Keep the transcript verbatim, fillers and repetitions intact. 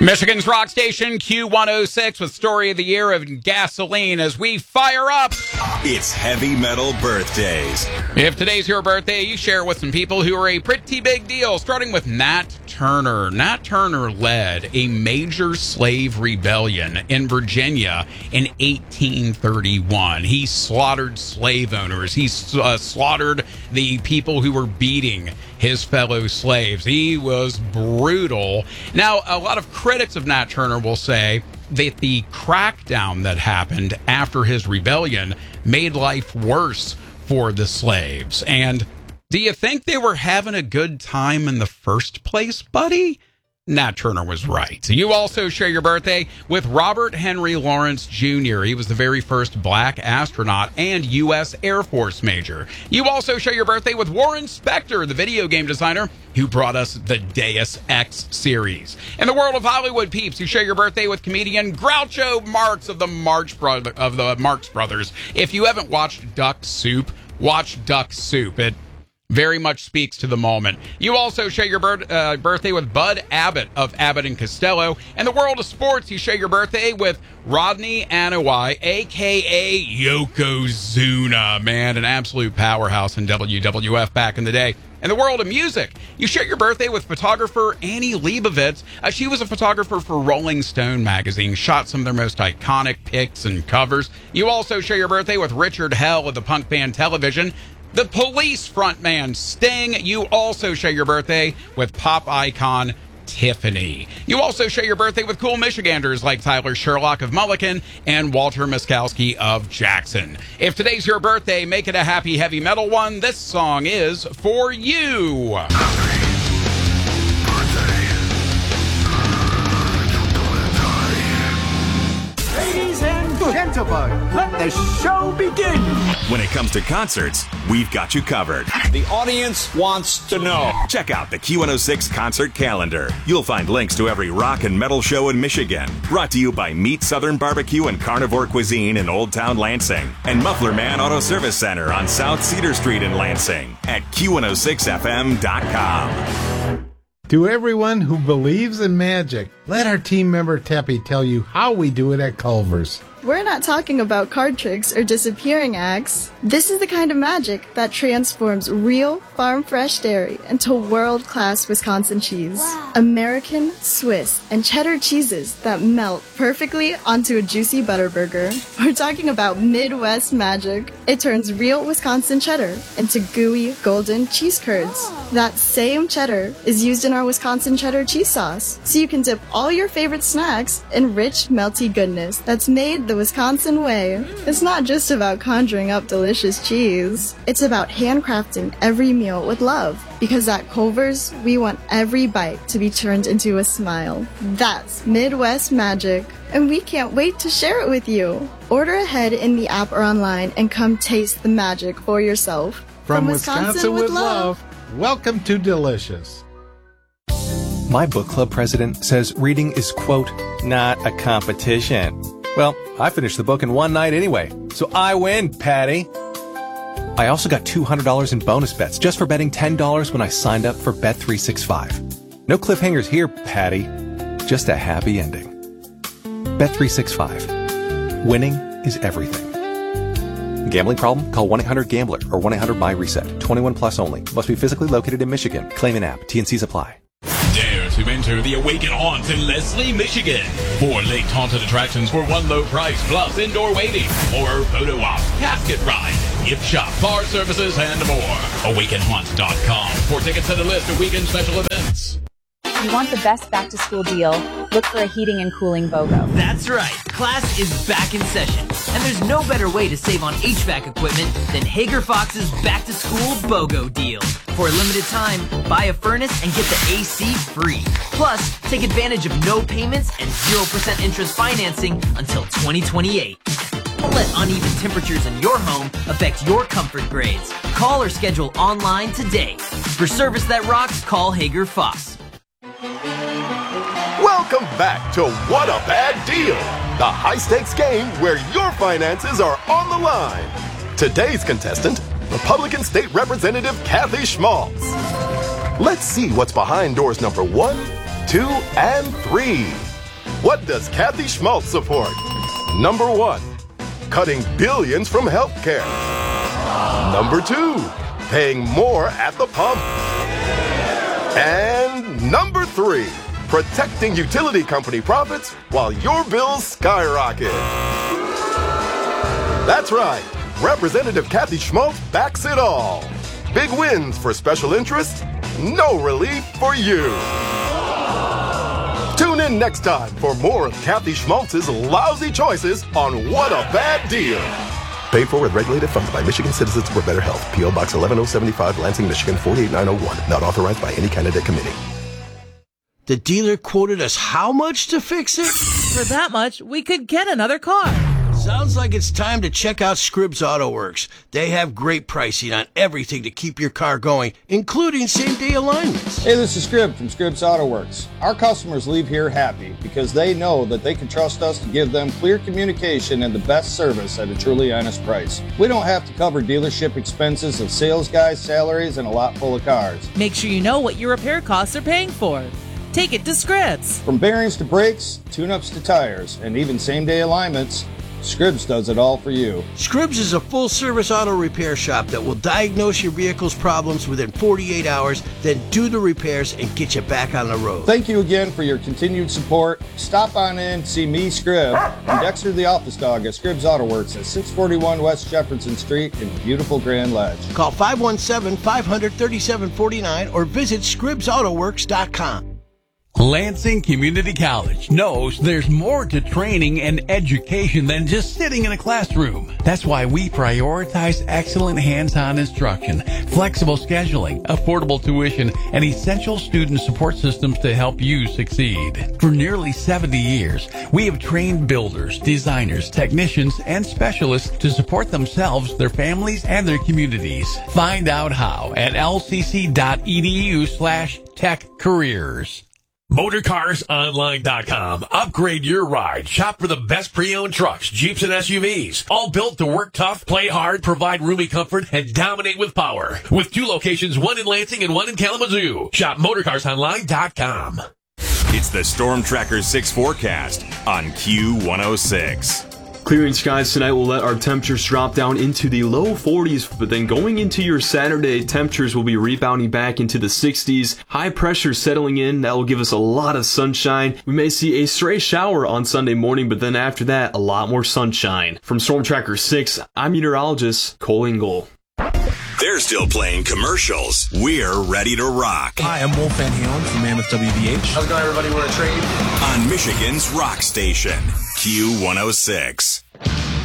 Michigan's rock station Q one oh six with Story of the Year of Gasoline as we fire up. It's Heavy Metal Birthdays. If today's your birthday, you share it with some people who are a pretty big deal, starting with Nat Turner. Nat Turner led a major slave rebellion in Virginia in eighteen thirty-one. He slaughtered slave owners. He uh, slaughtered the people who were beating his fellow slaves. He was brutal. Now, a lot of critics of Nat Turner will say that the crackdown that happened after his rebellion made life worse for the slaves. And do you think they were having a good time in the first place, buddy? Nat Turner was right. You also share your birthday with Robert Henry Lawrence Junior He was the very first black astronaut and U S Air Force major. You also share your birthday with Warren Spector, the video game designer who brought us the Deus Ex series. In the world of Hollywood peeps, you share your birthday with comedian Groucho Marx of the Marx bro- of the Marx Brothers. If you haven't watched Duck Soup, watch Duck Soup. It very much speaks to the moment. You also share your bir- uh, birthday with Bud Abbott of Abbott and Costello. In the world of sports, you share your birthday with Rodney Anawai, a k a. Yokozuna. Man, an absolute powerhouse in W W F back in the day. In the world of music, you share your birthday with photographer Annie Leibovitz. Uh, she was a photographer for Rolling Stone magazine, shot some of their most iconic pics and covers. You also share your birthday with Richard Hell of the punk band Television. The Police frontman Sting. You also share your birthday with pop icon Tiffany. You also share your birthday with cool Michiganders like Tyler Sherlock of Mulligan and Walter Miskowski of Jackson. If today's your birthday, make it a happy heavy metal one. This song is for you. Gentlemen, let the show begin. When it comes to concerts, we've got you covered. The audience wants to know. Check out the Q one oh six concert calendar. You'll find links to every rock and metal show in Michigan. Brought to you by Meat Southern Barbecue and Carnivore Cuisine in Old Town Lansing and Muffler Man Auto Service Center on South Cedar Street in Lansing at Q one oh six F M dot com. To everyone who believes in magic, let our team member Teppy tell you how we do it at Culver's. We're not talking about card tricks or disappearing acts. This is the kind of magic that transforms real, farm-fresh dairy into world-class Wisconsin cheese. Wow. American, Swiss, and cheddar cheeses that melt perfectly onto a juicy butter burger. We're talking about Midwest magic. It turns real Wisconsin cheddar into gooey, golden cheese curds. Oh. That same cheddar is used in our Wisconsin cheddar cheese sauce, so you can dip all your favorite snacks in rich, melty goodness that's made the Wisconsin way. It's not just about conjuring up delicious cheese. It's about handcrafting every meal with love. Because at Culver's, we want every bite to be turned into a smile. That's Midwest magic, and we can't wait to share it with you. Order ahead in the app or online and come taste the magic for yourself. From, From Wisconsin, Wisconsin with, with love, love, welcome to Delicious. My book club president says reading is, quote, not a competition. Well, I finished the book in one night anyway, so I win, Patty. I also got two hundred dollars in bonus bets just for betting ten dollars when I signed up for Bet three sixty-five. No cliffhangers here, Patty. Just a happy ending. Bet three sixty-five. Winning is everything. Gambling problem? Call one eight hundred gambler or one eight hundred my reset. twenty-one plus only. Must be physically located in Michigan. Claim an app. T and C's apply. Dare to enter the Awaken Haunts in Leslie, Michigan. Four late haunted attractions for one low price, plus indoor waiting, horror photo op, casket ride, gift shop, bar services, and more. awaken haunt dot com for tickets and a list of weekend special events. You want the best back-to-school deal? Look for a heating and cooling BOGO. That's right. Class is back in session. And there's no better way to save on H V A C equipment than Hager Fox's back-to-school BOGO deal. For a limited time, buy a furnace and get the A C free. Plus, take advantage of no payments and zero percent interest financing until twenty twenty-eight. Don't let uneven temperatures in your home affect your comfort grades. Call or schedule online today. For service that rocks, call Hager Fox. Welcome back to What a Bad Deal, the high-stakes game where your finances are on the line. Today's contestant, Republican State Representative Kathy Schmaltz. Let's see what's behind doors number one, two, and three. What does Kathy Schmaltz support? Number one, cutting billions from healthcare. Number two, paying more at the pump. And number three, protecting utility company profits while your bills skyrocket. That's right. Representative Kathy Schmaltz backs it all. Big wins for special interests, no relief for you. Tune in next time for more of Kathy Schmaltz's lousy choices on What a Bad Deal. Paid for with regulated funds by Michigan Citizens for Better Health. P O Box eleven oh seventy-five, Lansing, Michigan four eight nine oh one. Not authorized by any candidate committee. The dealer quoted us how much to fix it? For that much, we could get another car. Sounds like it's time to check out Scribbs Auto Works. They have great pricing on everything to keep your car going, including same-day alignments. Hey, this is Scribb from Scribbs Auto Works. Our customers leave here happy because they know that they can trust us to give them clear communication and the best service at a truly honest price. We don't have to cover dealership expenses of sales guys' salaries and a lot full of cars. Make sure you know what your repair costs are paying for. Take it to Scribbs. From bearings to brakes, tune-ups to tires, and even same-day alignments, Scribbs does it all for you. Scribbs is a full-service auto repair shop that will diagnose your vehicle's problems within forty-eight hours, then do the repairs and get you back on the road. Thank you again for your continued support. Stop on in, see me, Scribb, and Dexter the office dog at Scribbs Auto Works at six forty-one West Jefferson Street in beautiful Grand Ledge. Call five one seven, five hundred, thirty-seven forty-nine or visit scribbs auto works dot com. Lansing Community College knows there's more to training and education than just sitting in a classroom. That's why we prioritize excellent hands-on instruction, flexible scheduling, affordable tuition, and essential student support systems to help you succeed. For nearly seventy years, we have trained builders, designers, technicians, and specialists to support themselves, their families, and their communities. Find out how at lcc.edu slash tech careers. Motorcars Online dot com. Upgrade your ride. Shop for the best pre-owned trucks, Jeeps, and S U Vs. All built to work tough, play hard, provide roomy comfort, and dominate with power. With two locations, one in Lansing and one in Kalamazoo. Shop Motorcars Online dot com. It's the Storm Tracker six forecast on Q one oh six. Clearing skies tonight will let our temperatures drop down into the low forties, but then going into your Saturday, temperatures will be rebounding back into the sixties. High pressure settling in, that will give us a lot of sunshine. We may see a stray shower on Sunday morning, but then after that, a lot more sunshine. From Storm Tracker six, I'm meteorologist Cole Ingle. They're still playing commercials. We're ready to rock. Hi, I'm Wolf Van Halen from Mammoth W V H. How's it going, everybody? We're a trade. On Michigan's rock station, Q one oh six.